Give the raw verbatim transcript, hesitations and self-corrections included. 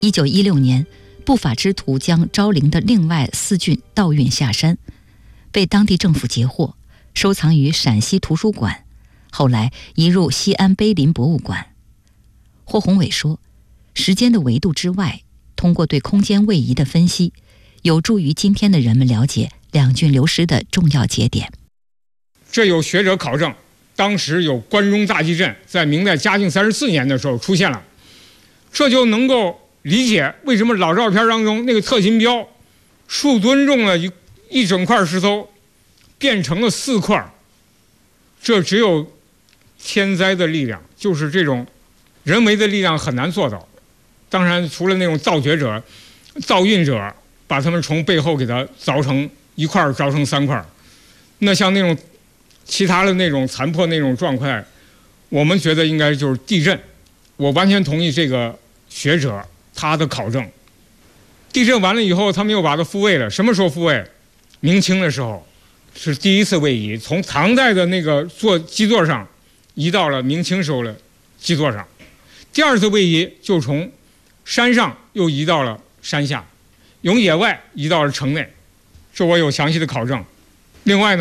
一九一六年，不法之徒将昭陵的另外四郡盗运下山，被当地政府截获，收藏于陕西图书馆，后来移入西安碑林博物馆。霍宏伟说，时间的维度之外，通过对空间位移的分析，有助于今天的人们了解两郡流失的重要节点。 这有学者考证，当时有关中大地震，在明代嘉靖三十四年的时候出现了，这就能够理解为什么老照片当中那个特勤标数吨重的一一整块石头变成了四块，这只有天灾的力量，就是这种人为的力量很难做到。当然除了那种造掘者造运者把他们从背后给它凿成一块凿成三块，那像那种其他的那种残破那种状块，我们觉得应该就是地震。我完全同意这个学者他的考证。地震完了以后他们又把它复位了，什么时候复位？明清的时候是第一次位移，从唐代的那个座基座上移到了明清时候的基座上。第二次位移就从山上又移到了山下，由野外移到了城内，这我有详细的考证。另外呢